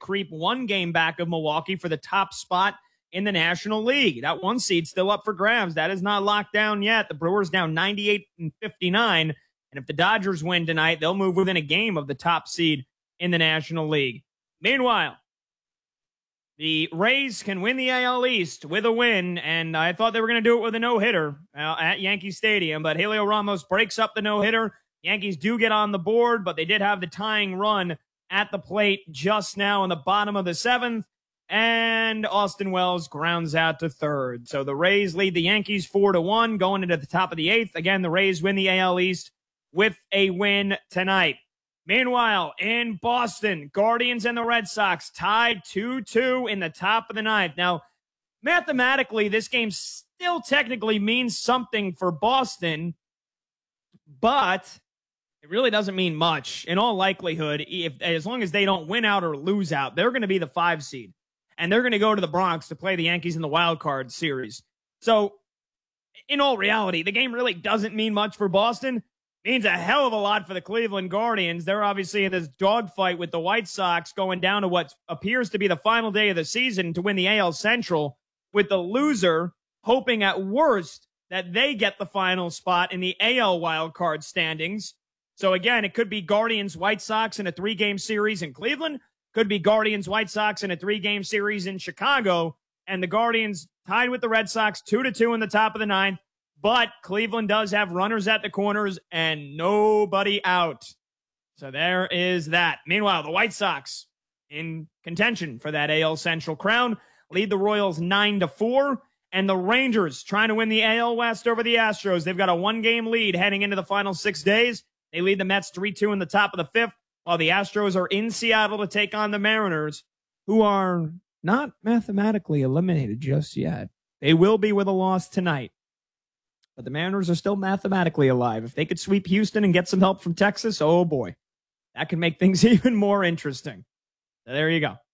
creep one game back of Milwaukee for the top spot in the National League. That one seed still up for grabs. That is not locked down yet. The Brewers down 98-59. And if the Dodgers win tonight, they'll move within a game of the top seed in the National League. Meanwhile, the Rays can win the AL East with a win, and I thought they were going to do it with a no-hitter at Yankee Stadium, but Helio Ramos breaks up the no-hitter. Yankees do get on the board, but they did have the tying run at the plate just now in the bottom of the seventh, and Austin Wells grounds out to third. So the Rays lead the Yankees 4-1 going into the top of the eighth. Again, the Rays win the AL East with a win tonight. Meanwhile, in Boston, Guardians and the Red Sox tied 2-2 in the top of the ninth. Now, mathematically, this game still technically means something for Boston, but it really doesn't mean much. In all likelihood, as long as they don't win out or lose out, they're going to be the 5 seed, and they're going to go to the Bronx to play the Yankees in the wild card series. So, in all reality, the game really doesn't mean much for Boston. Means a hell of a lot for the Cleveland Guardians. They're obviously in this dogfight with the White Sox going down to what appears to be the final day of the season to win the AL Central, with the loser hoping at worst that they get the final spot in the AL wildcard standings. So again, it could be Guardians White Sox in a 3-game series in Cleveland, could be Guardians White Sox in a 3-game series in Chicago, and the Guardians tied with the Red Sox 2-2 in the top of the ninth. But Cleveland does have runners at the corners and nobody out. So there is that. Meanwhile, the White Sox in contention for that AL Central crown lead the Royals 9-4. And the Rangers trying to win the AL West over the Astros. They've got a 1-game lead heading into the final 6 days. They lead the Mets 3-2 in the top of the fifth, while the Astros are in Seattle to take on the Mariners, who are not mathematically eliminated just yet. They will be with a loss tonight. But the Mariners are still mathematically alive. If they could sweep Houston and get some help from Texas, oh boy, that could make things even more interesting. So there you go.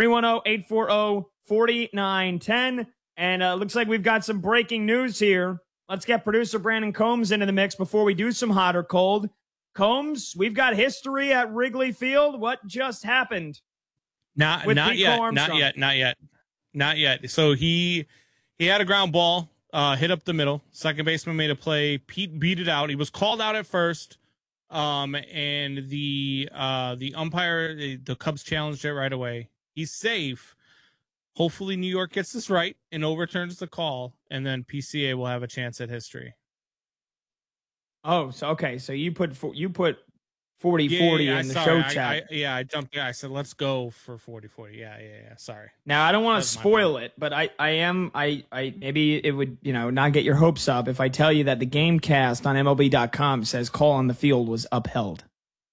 310-840-4910. And looks like we've got some breaking news here. Let's get producer Brandon Combs into the mix before we do some hot or cold. Combs, we've got history at Wrigley Field. What just happened? Not yet. So he had a ground ball. Hit up the middle. Second baseman made a play. Pete beat it out. He was called out at first. And the umpire, the Cubs challenged it right away. He's safe. Hopefully New York gets this right and overturns the call, and then PCA will have a chance at history. Oh, so okay. So you put 40-40 in the show chat. I jumped. Yeah, I said let's go for 40-40. Yeah. Sorry. Now I don't want to spoil it, but I maybe it would not get your hopes up if I tell you that the Gamecast on MLB.com says call on the field was upheld.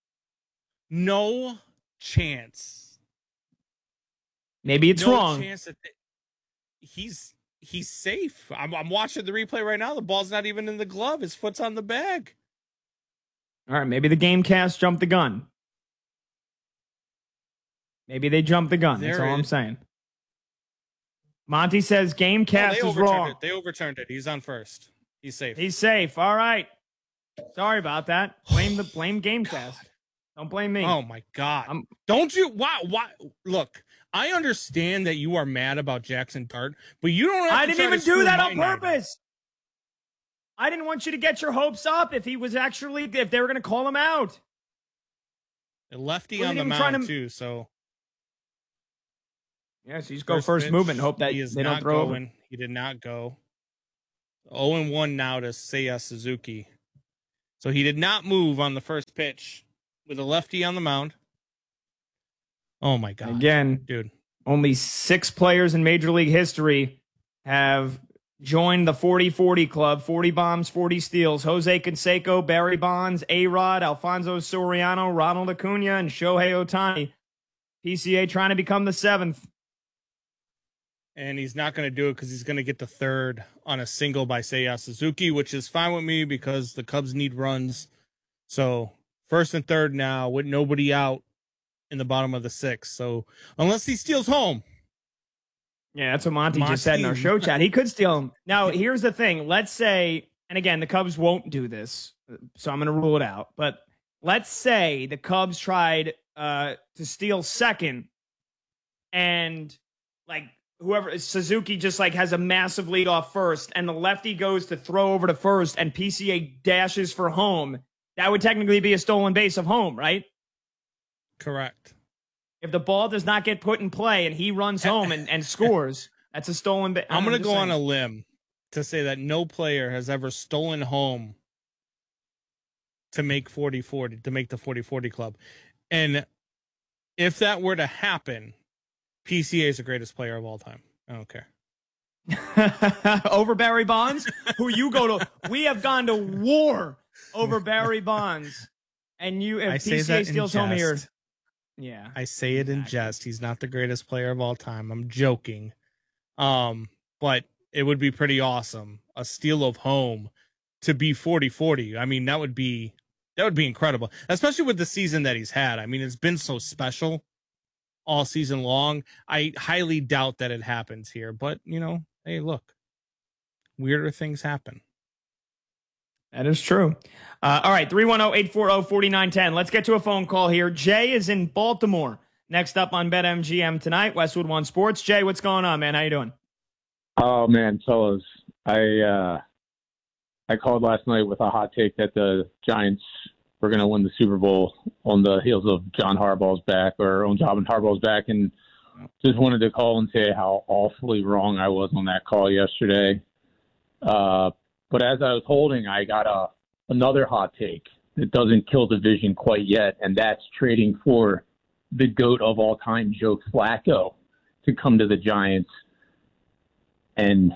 No chance. Maybe it's wrong. No chance that he's safe. I'm watching the replay right now. The ball's not even in the glove. His foot's on the bag. All right, maybe the Gamecast jumped the gun. Maybe they jumped the gun. That's all I'm saying. Monty says Gamecast is wrong. They overturned it. He's on first. He's safe. He's safe. All right. Sorry about that. Blame Gamecast. Don't blame me. Oh my God. Don't you? Why? Look, I understand that you are mad about Jackson Dart, but you don't. I didn't even do that on purpose. I didn't want you to get your hopes up if they were going to call him out. A lefty on the mound too, so. Yeah, so you just go first movement and hope that they don't throw over. He did not go. 0-1 now to Seiya Suzuki. So he did not move on the first pitch with a lefty on the mound. Oh my God. Again, dude. Only 6 players in Major League history have joined the 40-40 club. 40 bombs, 40 steals. Jose Canseco, Barry Bonds, A-Rod, Alfonso Soriano, Ronald Acuna, and Shohei Ohtani. PCA trying to become the 7th. And he's not going to do it because he's going to get the 3rd on a single by Seiya Suzuki, which is fine with me because the Cubs need runs. So 1st and 3rd now with nobody out in the bottom of the 6th. So unless he steals home. Yeah, that's what Monty just said in our show chat. He could steal him. Now, here's the thing. Let's say, and again, the Cubs won't do this, so I'm going to rule it out. But let's say the Cubs tried to steal 2nd and like whoever Suzuki just like has a massive lead off first, and the lefty goes to throw over to first, and PCA dashes for home, that would technically be a stolen base of home, right? Correct. If the ball does not get put in play and he runs home and scores, that's a stolen base. I'm going to go on a limb to say that no player has ever stolen home to make 40-40, to make the 40-40 club. And if that were to happen, PCA is the greatest player of all time. I don't care. Over Barry Bonds, who you go to. We have gone to war over Barry Bonds. And if PCA steals home here. Yeah. I say it in jest. He's not the greatest player of all time. I'm joking. But it would be pretty awesome. A steal of home to be 40-40. I mean, that would be incredible, especially with the season that he's had. I mean, it's been so special all season long. I highly doubt that it happens here, but hey, look, weirder things happen. That is true. All right, 310-840-4910. Let's get to a phone call here. Jay is in Baltimore. Next up on BetMGM tonight, Westwood One Sports. Jay, what's going on, man? How you doing? Oh, man, fellas. I called last night with a hot take that the Giants were going to win the Super Bowl on the heels of John Harbaugh's back, or on John Harbaugh's back, and just wanted to call and say how awfully wrong I was on that call yesterday. But as I was holding, I got another hot take that doesn't kill the vision quite yet, and that's trading for the GOAT of all time, Joe Flacco, to come to the Giants and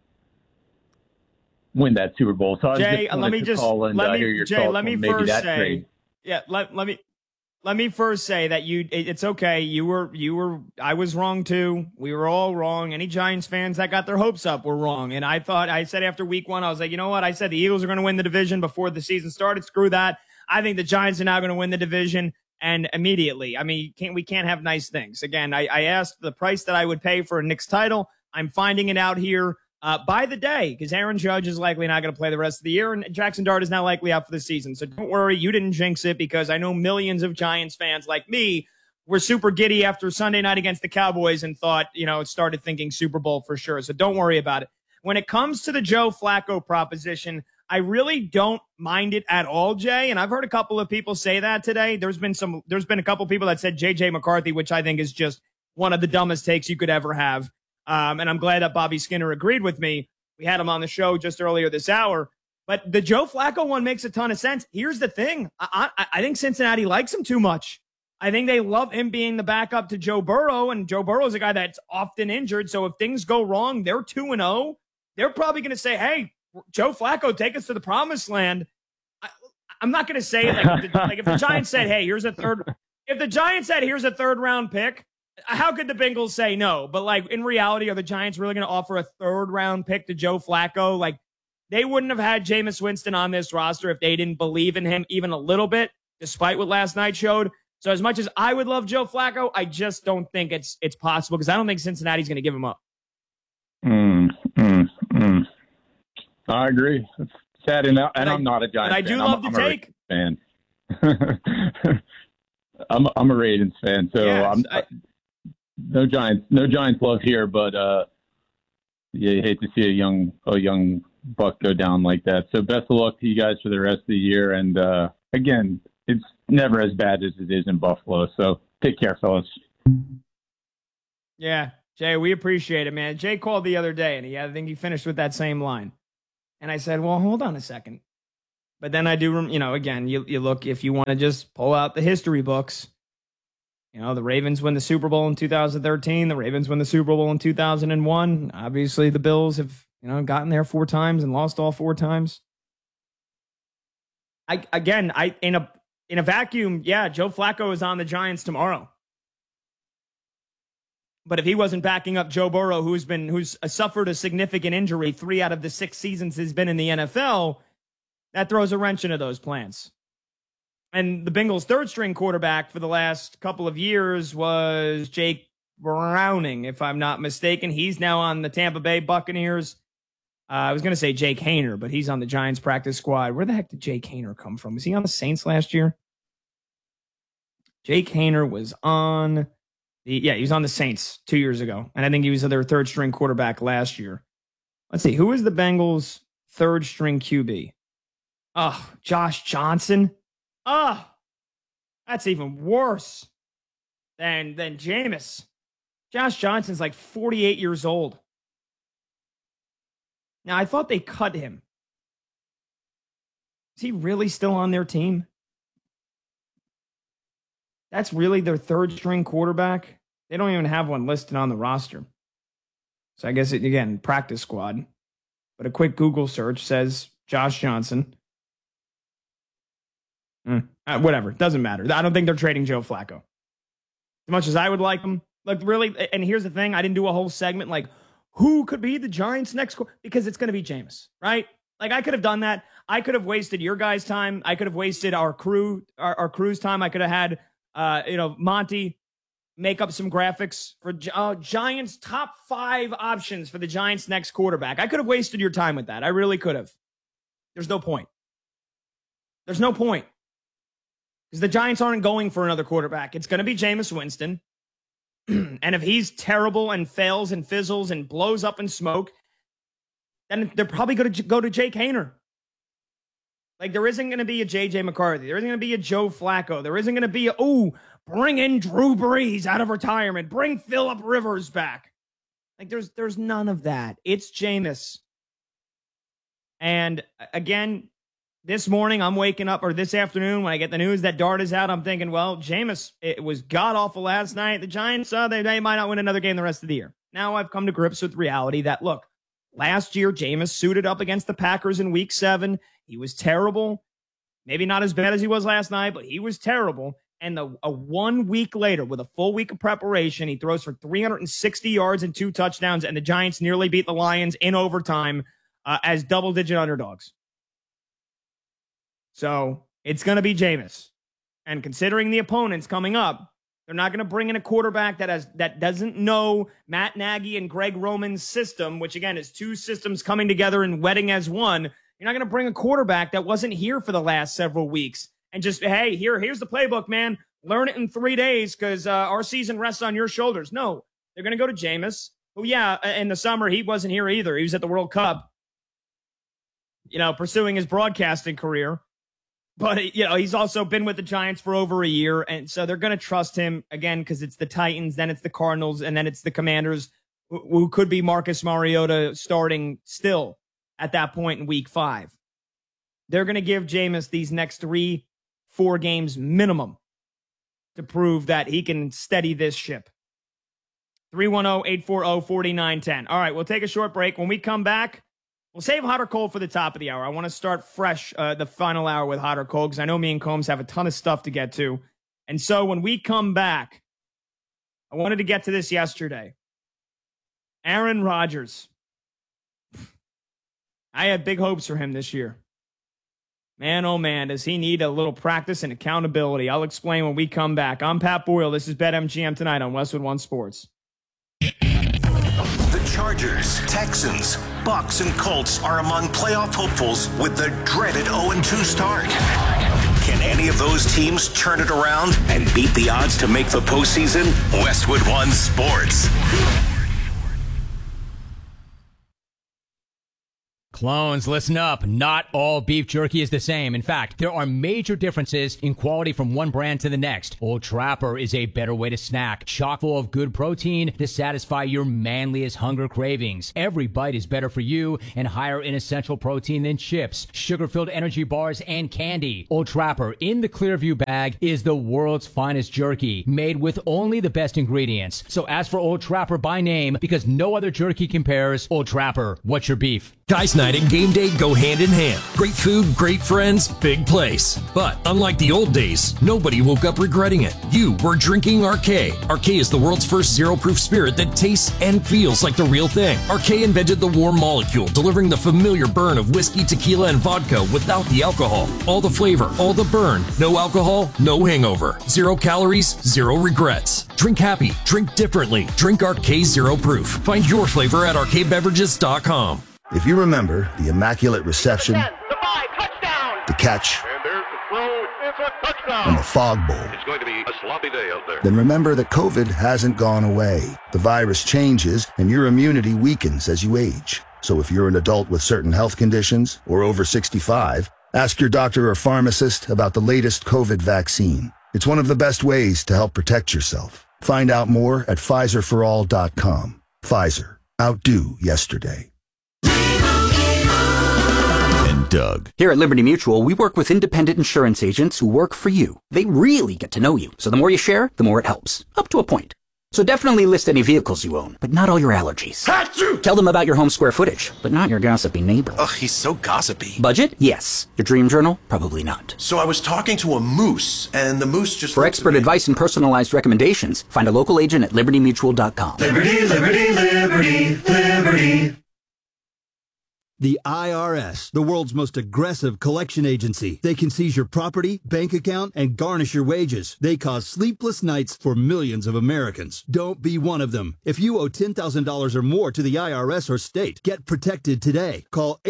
win that Super Bowl. So Jay, let me first say, trade. Yeah, let me first say that it's okay. I was wrong too. We were all wrong. Any Giants fans that got their hopes up were wrong. And I said after week 1, I was like, you know what? I said the Eagles are going to win the division before the season started. Screw that. I think the Giants are now going to win the division, and immediately. I mean, we can't have nice things. Again, I asked the price that I would pay for a Knicks title. I'm finding it out here by the day, because Aaron Judge is likely not going to play the rest of the year, and Jackson Dart is now likely out for the season. So don't worry, you didn't jinx it, because I know millions of Giants fans like me were super giddy after Sunday night against the Cowboys and thought, started thinking Super Bowl for sure. So don't worry about it. When it comes to the Joe Flacco proposition, I really don't mind it at all, Jay. And I've heard a couple of people say that today. There's been a couple of people that said JJ McCarthy, which I think is just one of the dumbest takes you could ever have. And I'm glad that Bobby Skinner agreed with me. We had him on the show just earlier this hour. But the Joe Flacco one makes a ton of sense. Here's the thing. I think Cincinnati likes him too much. I think they love him being the backup to Joe Burrow, and Joe Burrow is a guy that's often injured. So if things go wrong, they're 2-0. They're probably going to say, hey, Joe Flacco, take us to the promised land. I'm not going to say like if the Giants said, hey, here's a third. If the Giants said, here's a third-round pick, how could the Bengals say no? But, like, in reality, are the Giants really going to offer a third-round pick to Joe Flacco? Like, they wouldn't have had Jameis Winston on this roster if they didn't believe in him even a little bit, despite what last night showed. So as much as I would love Joe Flacco, I just don't think it's possible, because I don't think Cincinnati's going to give him up. I agree. It's sad, and I'm not a Giants fan. I do love the take. Fan. I'm a Ravens fan, so yes, no Giants love here, but you hate to see a young buck go down like that. So best of luck to you guys for the rest of the year. And again, it's never as bad as it is in Buffalo. So take care, fellas. Yeah, Jay, we appreciate it, man. Jay called the other day, and I think he finished with that same line. And I said, well, hold on a second. But then I do, again, you look, if you want to just pull out the history books, the Ravens win the Super Bowl in 2013. The Ravens win the Super Bowl in 2001. Obviously, the Bills have, gotten there 4 times and lost all 4 times. In a vacuum, yeah, Joe Flacco is on the Giants tomorrow. But if he wasn't backing up Joe Burrow, who's suffered a significant injury 3 out of the 6 seasons he's been in the NFL, that throws a wrench into those plans. And the Bengals' third-string quarterback for the last couple of years was Jake Browning, if I'm not mistaken. He's now on the Tampa Bay Buccaneers. I was going to say Jake Haener, but he's on the Giants practice squad. Where the heck did Jake Haener come from? Was he on the Saints last year? Jake Haener was on Yeah, he was on the Saints 2 years ago. And I think he was their third string quarterback last year. Let's see. Who was the Bengals' third string QB? Oh, Josh Johnson. Oh, that's even worse than Jameis. Josh Johnson's like 48 years old. Now, I thought they cut him. Is he really still on their team? That's really their third string quarterback? They don't even have one listed on the roster. So I guess, again, practice squad. But a quick Google search says Josh Johnson. Whatever. Doesn't matter. I don't think they're trading Joe Flacco. As much as I would like him. Like, really, and here's the thing. I didn't do a whole segment like, who could be the Giants' next? Because it's going to be Jameis, right? Like, I could have done that. I could have wasted your guys' time. I could have wasted our crew's time. I could have had, Monty make up some graphics for Giants' top 5 options for the Giants' next quarterback. I could have wasted your time with that. I really could have. There's no point. There's no point. Because the Giants aren't going for another quarterback. It's going to be Jameis Winston. And if he's terrible and fails and fizzles and blows up in smoke, then they're probably going to go to Jake Haener. Like, there isn't going to be a J.J. McCarthy. There isn't going to be a Joe Flacco. There isn't going to be bring in Drew Brees out of retirement. Bring Phillip Rivers back. Like, there's none of that. It's Jameis. And again, this morning I'm waking up, or this afternoon when I get the news that Dart is out, I'm thinking, well, Jameis, it was god-awful last night. The Giants, they might not win another game the rest of the year. Now I've come to grips with reality that, look, last year Jameis suited up against the Packers in Week 7. He was terrible. Maybe not as bad as he was last night, but he was terrible. And a 1 week later, with a full week of preparation, he throws for 360 yards and 2 touchdowns, and the Giants nearly beat the Lions in overtime as double-digit underdogs. So it's going to be Jameis. And considering the opponents coming up, they're not going to bring in a quarterback that doesn't know Matt Nagy and Greg Roman's system, which, again, is 2 systems coming together and wedding as one. You're not going to bring a quarterback that wasn't here for the last several weeks and just, hey, here's the playbook, man. Learn it in 3 days because our season rests on your shoulders. No, they're going to go to Jameis, who, yeah, in the summer, he wasn't here either. He was at the World Cup, pursuing his broadcasting career. But, he's also been with the Giants for over a year. And so they're going to trust him, again, because it's the Titans, then it's the Cardinals, and then it's the Commanders, who could be Marcus Mariota starting still at that point in Week 5. They're going to give Jameis these next 3-4 games minimum to prove that he can steady this ship. 310-840-4910. All right, we'll take a short break. When we come back, we'll save hot or cold for the top of the hour. I want to start fresh the final hour with hot or cold because I know me and Combs have a ton of stuff to get to. And so when we come back, I wanted to get to this yesterday. Aaron Rodgers. I had big hopes for him this year. Man, oh man, does he need a little practice and accountability. I'll explain when we come back. I'm Pat Boyle. This is BetMGM tonight on Westwood One Sports. The Chargers, Texans, Bucs, and Colts are among playoff hopefuls with the dreaded 0-2 start. Can any of those teams turn it around and beat the odds to make the postseason? Westwood One Sports. Clones, listen up. Not all beef jerky is the same. In fact, there are major differences in quality from one brand to the next. Old Trapper is a better way to snack, chock full of good protein to satisfy your manliest hunger cravings. Every bite is better for you and higher in essential protein than chips, sugar-filled energy bars, and candy. Old Trapper in the Clearview bag is the world's finest jerky, made with only the best ingredients. So ask for Old Trapper by name because no other jerky compares. Old Trapper, what's your beef? Guys night and game day go hand in hand. Great food, great friends, big place. But unlike the old days, nobody woke up regretting it. You were drinking Arcade. Arcade is the world's first zero-proof spirit that tastes and feels like the real thing. Arcade invented the warm molecule, delivering the familiar burn of whiskey, tequila, and vodka without the alcohol. All the flavor, all the burn. No alcohol, no hangover. 0 calories, 0 regrets. Drink happy, drink differently. Drink Arcade Zero Proof. Find your flavor at arcadebeverages.com. If you remember the immaculate reception, 10, the 5, touchdown! the catch, And there's the throw. It's a touchdown! and the fog bowl. It's going to be a sloppy day out there. Then remember that COVID hasn't gone away. The virus changes, and your immunity weakens as you age. So if you're an adult with certain health conditions or over 65, ask your doctor or pharmacist about the latest COVID vaccine. It's one of the best ways to help protect yourself. Find out more at PfizerForAll.com. Pfizer. Outdo yesterday. And Doug. Here at Liberty Mutual, we work with independent insurance agents who work for you. They really get to know you. So the more you share, the more it helps. Up to a point. So definitely list any vehicles you own, but not all your allergies. Achoo! Tell them about your home square footage, but not your gossipy neighbor. Ugh, he's so gossipy. Budget? Yes. Your dream journal? Probably not. So I was talking to a moose, and the moose just... For expert advice and personalized recommendations, find a local agent at libertymutual.com. Liberty, liberty, liberty, liberty. The IRS, the world's most aggressive collection agency. They can seize your property, bank account, and garnish your wages. They cause sleepless nights for millions of Americans. Don't be one of them. If you owe $10,000 or more to the IRS or state, get protected today. Call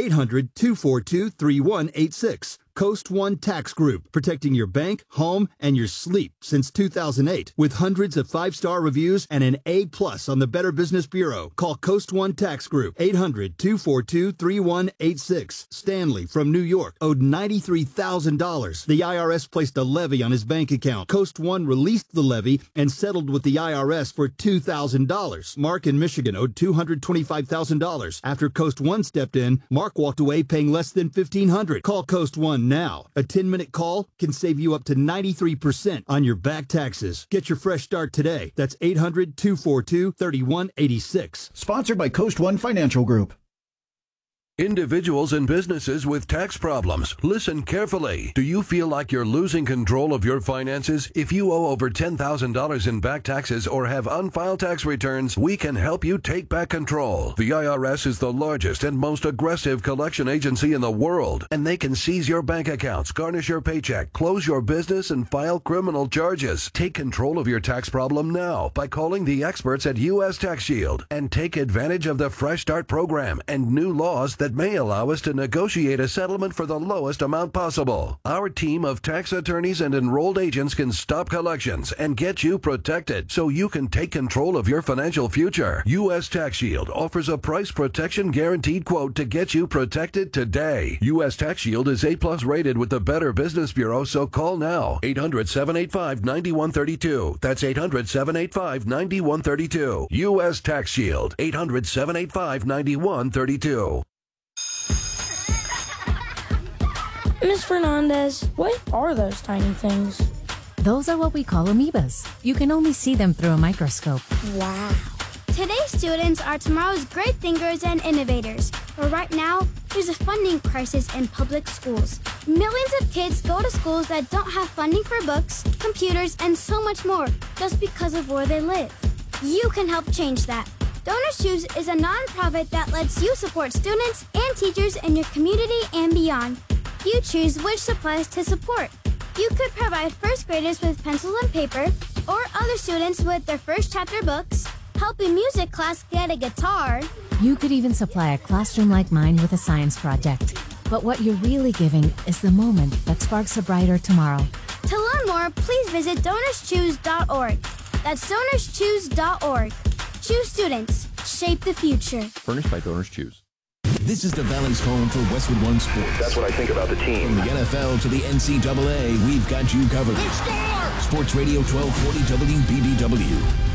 800-242-3186. Coast One Tax Group, protecting your bank, home, and your sleep since 2008. With hundreds of 5-star reviews and an A+ on the Better Business Bureau. Call Coast One Tax Group, 800-242-3186. Stanley from New York owed $93,000. The IRS placed a levy on his bank account. Coast One released the levy and settled with the IRS for $2,000. Mark in Michigan owed $225,000. After Coast One stepped in, Mark walked away paying less than $1,500. Call Coast One now. A 10-minute call can save you up to 93% on your back taxes. Get your fresh start today. That's 800-242-3186. Sponsored by Coast One Financial Group. Individuals and businesses with tax problems, listen carefully. Do you feel like you're losing control of your finances? If you owe over $10,000 in back taxes or have unfiled tax returns, we can help you take back control. The IRS is the largest and most aggressive collection agency in the world, and they can seize your bank accounts, garnish your paycheck, close your business, and file criminal charges. Take control of your tax problem now by calling the experts at U.S. Tax Shield and take advantage of the Fresh Start program and new laws that may allow us to negotiate a settlement for the lowest amount possible. Our team of tax attorneys and enrolled agents can stop collections and get you protected so you can take control of your financial future. U.S. Tax Shield offers a price protection guaranteed quote to get you protected today. U.S. Tax Shield is A+ rated with the Better Business Bureau, so call now. 800-785-9132. That's 800-785-9132. U.S. Tax Shield. 800-785-9132. Ms. Fernandez, what are those tiny things? Those are what we call amoebas. You can only see them through a microscope. Wow. Today's students are tomorrow's great thinkers and innovators. But right now, there's a funding crisis in public schools. Millions of kids go to schools that don't have funding for books, computers, and so much more just because of where they live. You can help change that. Donors Choose is a nonprofit that lets you support students and teachers in your community and beyond. You choose which supplies to support. You could provide first graders with pencils and paper, or other students with their first chapter books, help a music class get a guitar. You could even supply a classroom like mine with a science project. But what you're really giving is the moment that sparks a brighter tomorrow. To learn more, please visit DonorsChoose.org. That's DonorsChoose.org. Choose students. Shape the future. Furnished by Donors Choose. This is the Valley's home for Westwood One Sports. That's what I think about the team. From the NFL to the NCAA, we've got you covered. They score! Sports Radio 1240 WBBW.